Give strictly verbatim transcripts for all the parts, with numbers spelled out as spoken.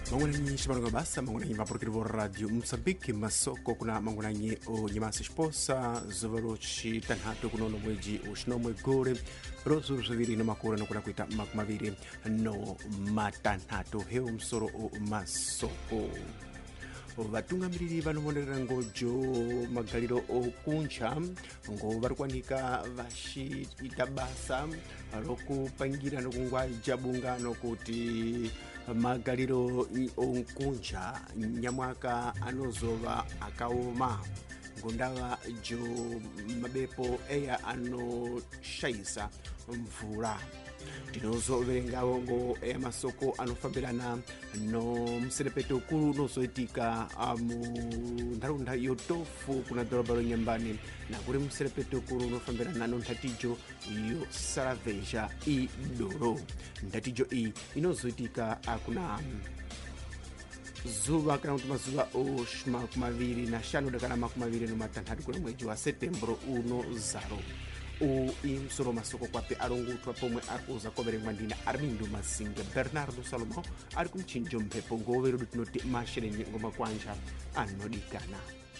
Mangunanyi shimaronga basa mangunanyi maporokero radio Msambiki masoko kuna mangunanyi o nyamasi esposa zovarochi tanhato kunono mweji ushinomwe gore rozo ruzaviri no makura no kuna kuita makumaviri no matanhato heo msoro o masoko. Vatungamiriri vanomonera ngojo magaliro okunja ngo varikwanika vachiita basa rokupangira nokungwaja bungano kuti magaliro okunja nyamwaka anozova akaoma ngondava jo mabepo eya anoshaisa mvura. Tinozoverengawo ngo emasoko anofambirana no mserepeto ukulu nozoitika mu ntharunda yotofu kuna doroba lonyambani na kuri mserepeto ukulu unofambirana no nthatijo yo Saraveja i Doro. Nthatijo iyi inozoitika akuna zuva kana kuti mazuva oshmakumaviri na shanu dakana makumaviri no matanhatu kuna mwezi wa Setembro uno zaro. O imsoro masoko kwape arongutwa pomwe akuza koverengwa ndina Armindo Masinga Bernardo Salomão ari kumchinjo mpepo ngoveru tinoti mashirenye ngoma kwanja anodikana.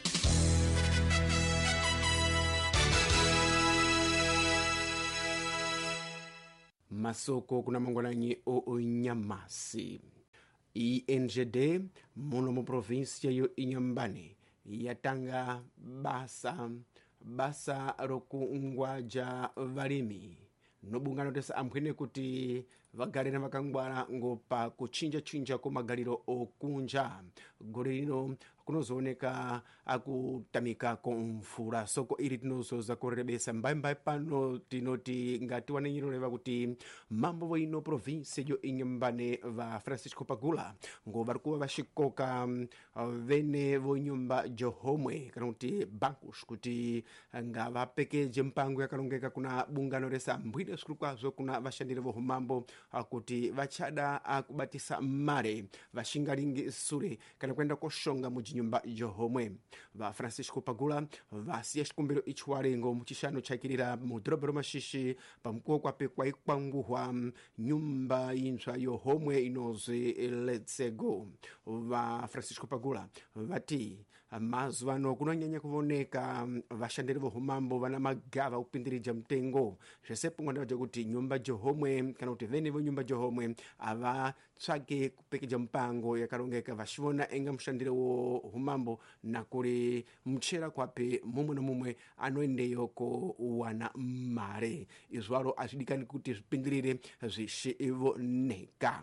Masoko kuna mangonanyi o Nyamasi. I N G D muno mu provincia yo Inhambane yatanga basa basa rokungwaja valimi nobungano tesa amphwene kuti vagale na vakangwala ngopa kuchinja-chinja ko magaliro okunja gore lino kunozooneka akutamika ko mvula soko ili tinozoza kurebesa mbaimbaya pano tinoti ngati wanenyirolewa kuti mambo voino province yo Inhambane va Francisco Pagula ngo varikuva vashikoka vene vonyumba johomwe kana kuti bancos kuti nga vapekeje mpango yakalongeka kuna bungano resa mbwide sikulu kwazo kuna vashandire vo mambo kuti vachada akubatisa mare vashingalingi sure kana kwenda koshonga mujinyumba johomwe. Va Francisco Pagula vasiya xikumbiro ichiwalengo muchishano chakirira mu doroba mashishi pamkuwa kwape kwa ikwanguhwa nyumba inzwa yohomwe inoze Letsego. Va Francisco Pagula vati mazwano kunonyanya kuvoneka vashandire vo mambo vana magava upindirija mtengo zvesepo ngwanda vaja kuti nyumba johomwe kana kuti vene vo nyumba johomwe ava tsvake kupekeja mpango yakalongeka vashivona enga mushandire wo humambo na kuri mchera kwape mumwe na mumwe anoendeyo ko wana mare izwaro azvidikani kuti zvipindirire zvishivoneka.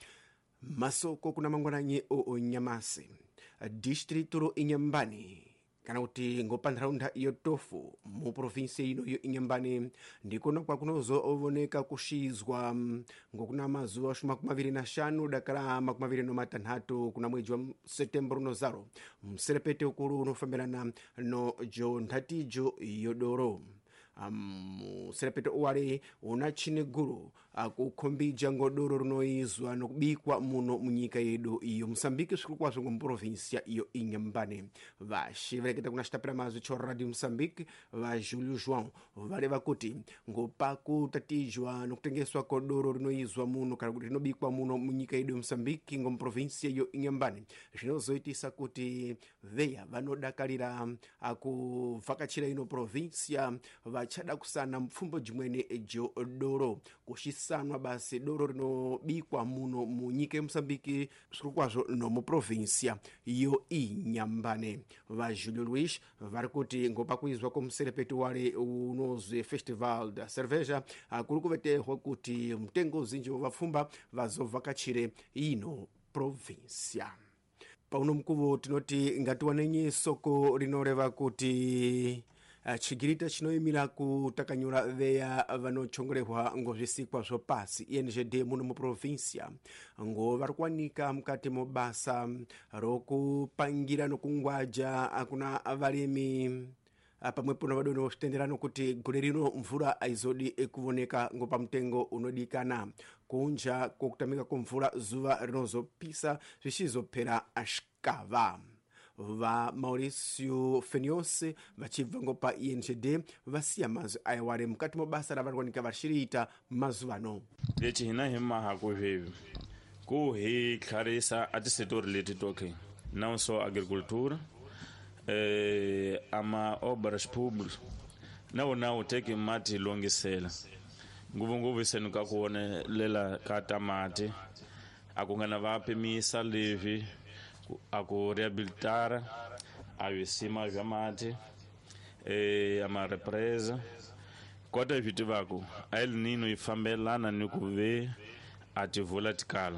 Masoko kuna mangwananyi o Nyamasi district ro Inhambane kana kuti ngopa ntharunda yotofu mu province ino yo Inhambane ndikono kwa kunozooneka kushizwa ngokuna mazuva shumakumaviri na shanu dakala makumaviri no matanhatu kuna mwezi wa Setembro no zaro mserepete ukulu unofambirana no jo nthatijo yodoro. Um, serepete uwale unachine guru akukhombija ngodoro runoizwa nokubikwa muno munyika yedu iyo Msambiki sikulu kwazo mu provincia iyo Inhambane. Vaxivereketa kuna xitapira mazwi cho Radio Msambiki va Julio João vale vakuti ngopa kutatijwa nokutengeswa kodoro runoizwa muno kana kuti rinobikwa muno munyika yedu Msambiki ngo mu provincia iyo Inhambane zvinozoitisa kuti veya vanodakalira akuvhakachira ino provincia va chada kusana mfumbo jimwene ejo doro kushisanwa basi doro rinobikwa muno munyika Msambiki sikulu kwazo no mu provincia iyo Inhambane. Va Julio Luis varikuti ngopa kuizwa ko mserepete wale unozwe Festival da Cerveja kuri kuvetehwa kuti mtengo zinji vafumba vazovhakachire ino provincia. Pauno mkuvo tinoti ngati wanenye soko rinoreva kuti Uh, chigirita chinoimira kutakanyura veya vanochongolehwa ngozvisikwa zvopasi I N G D muno mu provincia ngo varikwanika mukati mobasa rokupangira nokungwaja akuna valimi pamwepo na vadono zvitenderano kuti gore rino mvura aizodi ekuvoneka ngopa mtengo unodikana kunja kokutamika kumvura zuva rinozopisa zvichizopera ashkava. Va Mauricio Feniose vachibva ngopa I N G D vasiya mazwi ayaware mukati mobasa ravarikwanika vachiriita mazuvano. Lechi hina hema hako zvevi ku hi tlharisa a tisetori leti toke não só agricultura eh, ama obras públicas nawo nawo teki mati longisela nguvunguvu isenu ka kuonelela ka tamati aku nga na vapimisa levi aku reabilitara avisima vya mati eh, ama represa kota iviti vaku a El Nino ifambelana ni ku ve a tivula tikala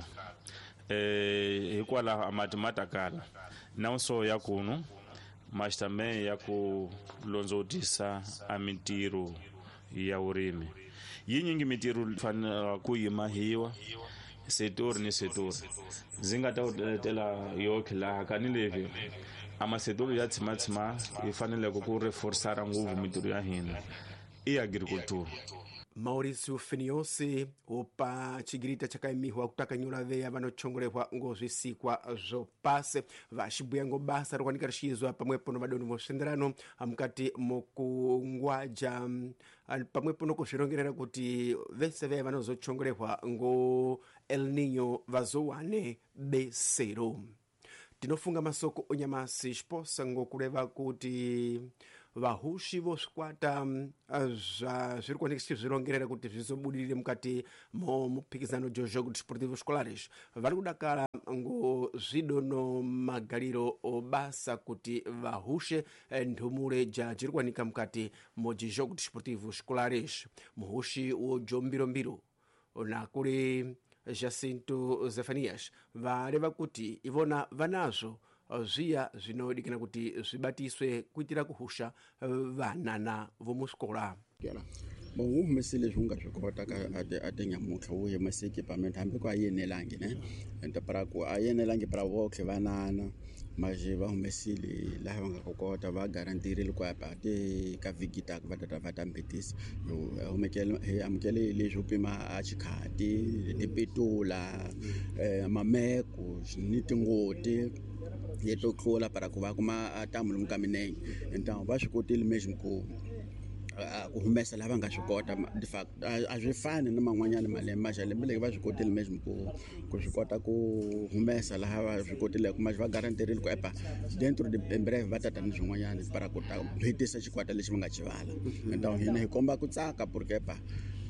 eh, hikwalaho a mati matakala não só ya kunu mas também ya ku londzotisa a mintirho ya urimi yinyingi mintirho fanela ku yimahiwa setor ni setor zinga ta utetela yoke la kanilevi ama setor ya tsimatsima ifanele ku reforçar nguvu mintirho ya hina e agricultura. Mauricio Finiosi upa chigirita chakaimiwa kutaka nyula veya vanochongolehwa ngozvisikwa zvopase vachibuyango basa rokwanika richizwa pamwepo nomadoni mosenderano mukati mokungwaja pamwepo nokuzvirongerera kuti vese veya vanozochongolehwa ngo El Nino vazowane besero. Tinofunga masoko onyamasi xiposa ngokuleva kuti vahushi voswikwata zva zviri kuoneka zvirongerera kuti zvizobudirire mukati momupikisano jojogo desportivo escolares vari kudakara ngozvidono magariro obasa kuti vahushe nthumule ja dziri kuwanika mukati mojojogo desportivo escolares muhushi wojombirombiro nakuli Jacinto Zefanias vareva kuti ivona vanazvo zviya zvinodikana kuti zvibatiswe kuitira kuhusha vanana vomusikola. Bon, wu humesile zvunga zvakota ka ate nyamutlha wu humese equipment hambi ku ayenelangi ne enta para ku ayenelangi para votlhe vanana maje va humesile laha va nga kokota va garantirile ku apate ka vigita ku va tata va tambetisa humekele he amkele leswo pima a chikhati ni petula eh mameko ni tingoti yeto tlola para ku va kuma tamulu mukaminenge enta va swi kotile mesmo ku ku humesa lava nga swi kota de fact a swi fani na man'wanyana malembe maxalembe leyi va swi kotile mesmo ku ku swi kota ku humesa laha va swi kotile ku maje va garantirile ku epa dentro de breve va tata ni swin'wanyana para ku ta hetisa xikwata lexi va nga chivala enta hina hi komba ku tsaka porque epa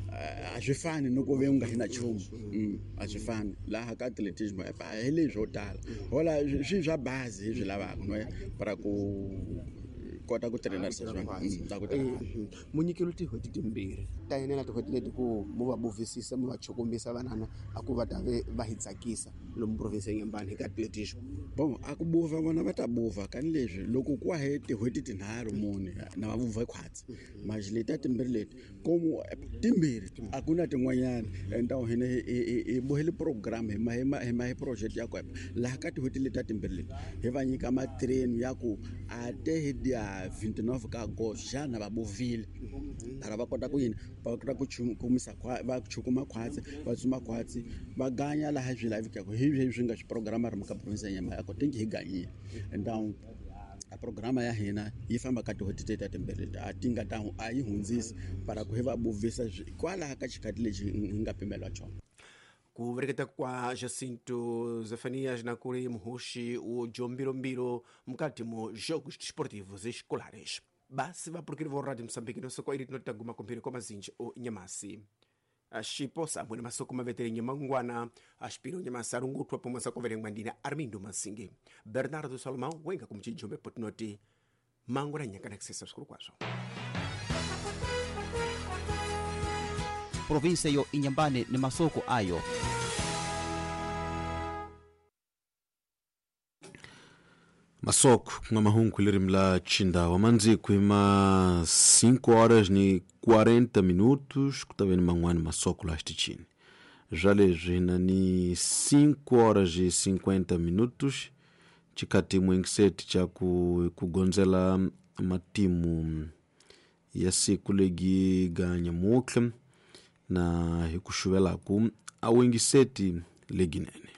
a swi fani no ku ve u nga hina chumu a swi fani laha ka atletismo epa hi leswo tala hola swi swa base hi swi lavaka no para ku kota ku tirhela sweswo ta ku munyikelo tihoti timbirhi ta yenela tihoti leti ku mu va bovisisa mu va chokombisa vanana a ku va ta ve va hi tsakisa lomu province Nyambani eka atletismo. Bon a ku buva vona va ta buva kani leswi loko ku wa he tihoti tinharhu muni na va vuva khwatsi maji leti ta timbirhi leti komu timbirhi a ku na tin'wanyana enta hina hi bohele program hi ma hi ma project ya ku laha ka tihoti leti ta timbirhi leti hi va nyika matrain ya ku a te hi dia twenty-nine ka agosto xana va bovile para va kota ku yini va kota ku chukumisa va chukuma khwatsi va tsuma khwatsi va ganya laha swi lavekaka hi swi nga swi programa ri muka province ya Nyambani ko tingi hi ganyile enda a programa ya hina yi famba ka tihoti teta timbirhi a tinga ta a yi hundzisi para ku hi va bovisa kwalaha ka xikati lexi nga pimelwa chona. Kuvereketa kwa Jacinto Zefanias na kuli muhushi wojombirombiro mukati mo jogos desportivos escolares. Basi va porque vo rádio Moçambique no soko iri tinotaguma kompiri kwa mazinji o Nyamasi. Axiposa mwene masoko maveteri nyamangwana aspiro Nyamasi arungutwa pomwe sakovere ngwandina Armindo Masingi. Bernardo Salomão wenga kumchijombe potnoti mangwana nyakana access skuru kwazo. Province yo Inyambane ni masoko ayo. Masoko nga mahungu lirimla chinda wamanzi kuima cinco horas ni quarenta minutos kutaveni mangwani masoko la chini. Jale jina ni cinco horas e cinquenta minutos chikati mwengiseti cha kugonzela matimu ya siku legi ganya mukle na hikushuvela ku awengiseti leginene.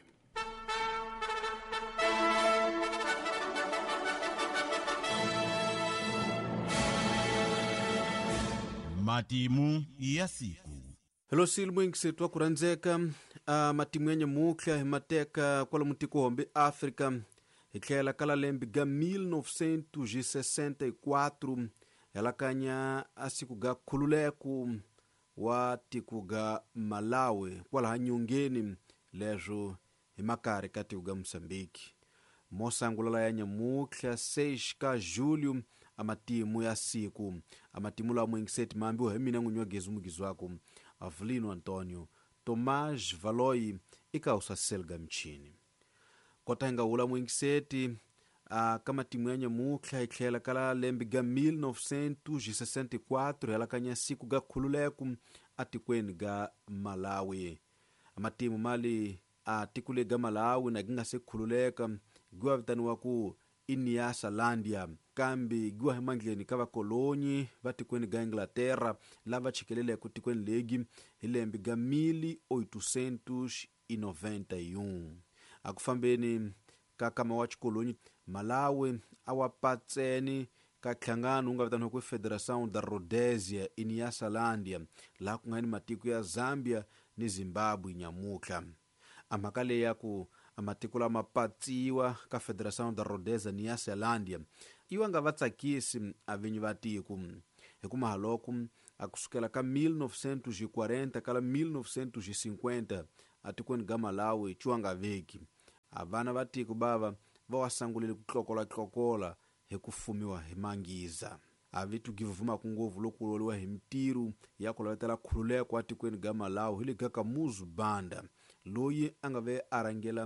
Matimu ya siku. Hello silmu ingisetu wa kuranzeka a matimu yenye mukla himateka kwala mutiko hombe África hiklela kala lembi ga mil novecentos e sessenta e quatro ela kanya asiku ga khululeku wa tiku ga Malawi kwala hanyongeni lejo himakari katiku ga Moçambique. Mosangulala ya nyamukla seis ka julho amatimu ya siku amatimu la mwengiseti mambi uhemina ngunyogezi umugizi wako Avelino Antônio Tomás Valoi ikausa selga mchini kotahenga ula mwengiseti uh, kama timu ya nyamukla iklela kala lembi ga mil novecentos e sessenta e quatro ela kanya siku ga khululeku atikweni ga Malawi amatimu mali atikule ga Malawi na ginga se khululeka giwa vitani waku Inyasa Landia kambi giwa hemangileni kava kolonyi vatikweni ga Inglaterra lava chikelele kutikweni legi hilembi ga mil oitocentos e noventa e um akufambeni kakama wa chikolonyi Malawi awapatseni kaklangano unga vitani waku Federação da Rhodesia Inyasa Landia la kungani matiku ya Zambia ni Zimbabwe nyamukla amakale yaku amatikula mapatsiwa ka Federação da Rhodesia Inyasa Landia iwa nga vatsakisi avinyi vatiku hikumahaloku akusukela ka mil novecentos e quarenta kala mil novecentos e cinquenta atikweni ga Malawi chuanga veki avana vatiku bava vawasangulile kutlokola-tlokola hikufumiwa himangiza avitu givuvuma kungovu lokuloliwa himtiru yakulavetela khululeko atikweni ga Malawi hili ga Kamuzu Banda loyi angave arangela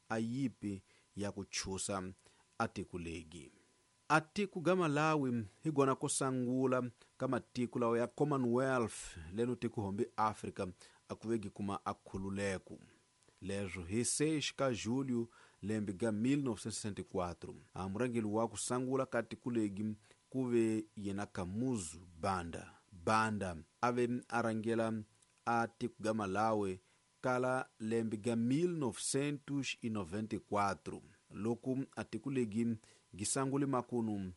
ayipi ya kuchusa atikulegi atiku ga Malawi higwana kusangula kama tiku lao ya Commonwealth leno tiku hombe Africa akuvegi kuma akhululeku lejo hi seis ka julho lembi ga mil novecentos e sessenta e quatro amurangeli wa kusangula katikulegi kuve yena Kamuzu Banda Banda ave arangela atiku ga Malawi kala lembi ga mil novecentos e noventa e quatro loku atikulegi gisanguli makunu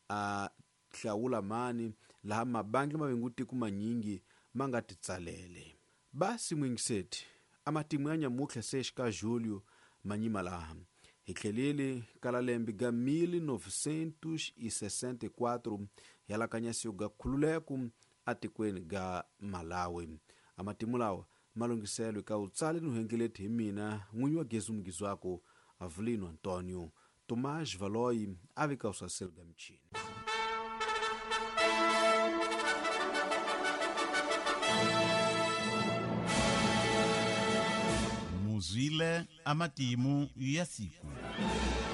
a hlawula mani laha mabangi mavenguti kumanyingi mangatitsalele basi mwingiseti amatimu ya nyamukla seis ka julho manyima laha hikhelele kala lembi ga mil novecentos e sessenta e quatro yala kanyasi ga khululeku atikweni ga Malawi amatimu lawa malongiselo ka utsale nuhengeleti himina ng'winyi wa gezi umugizi wako Avelino Antônio Tomás Valoi ave kausa selga mchini Muzile amatimu ya siku.